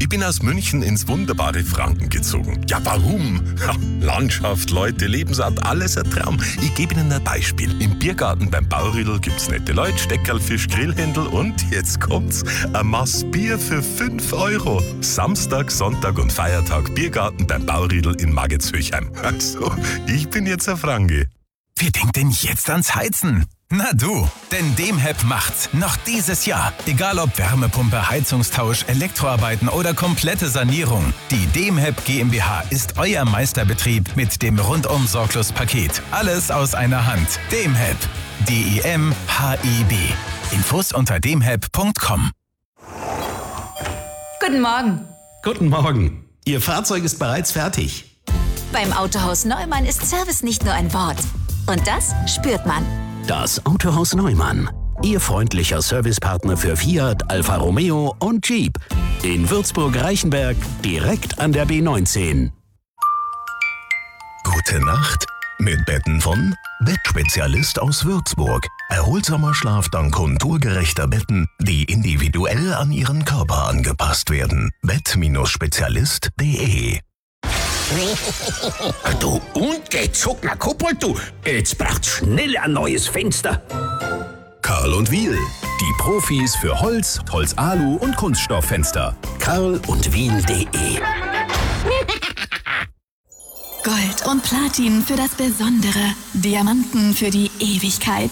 Ich bin aus München ins wunderbare Franken gezogen. Ja, warum? Ja, Landschaft, Leute, Lebensart, alles ein Traum. Ich gebe Ihnen ein Beispiel. Im Biergarten beim Bauriedl gibt's nette Leute, Steckerl, Fisch, Grillhändel und jetzt kommt's, ein Maß Bier für 5 Euro. Samstag, Sonntag und Feiertag Biergarten beim Bauriedl in Maggitzhöchheim. Also, ich bin jetzt ein Franke. Wer denkt denn jetzt ans Heizen? Na du, denn Demheb macht's noch dieses Jahr. Egal ob Wärmepumpe, Heizungstausch, Elektroarbeiten oder komplette Sanierung. Die Demheb GmbH ist euer Meisterbetrieb mit dem Rundum-Sorglos-Paket. Alles aus einer Hand. Demheb. DEMHEB. Infos unter demheb.com. Guten Morgen. Guten Morgen. Ihr Fahrzeug ist bereits fertig. Beim Autohaus Neumann ist Service nicht nur ein Wort. Und das spürt man. Das Autohaus Neumann. Ihr freundlicher Servicepartner für Fiat, Alfa Romeo und Jeep. In Würzburg-Reichenberg, direkt an der B19. Gute Nacht mit Betten von Bettspezialist aus Würzburg. Erholsamer Schlaf dank konturgerechter Betten, die individuell an Ihren Körper angepasst werden. Bett-spezialist.de. Du ungezogener Kobold, du. Jetzt braucht's schnell ein neues Fenster. Karl und Wiel, die Profis für Holz, Holzalu und Kunststofffenster. karlundwiel.de. Gold und Platin für das Besondere, Diamanten für die Ewigkeit.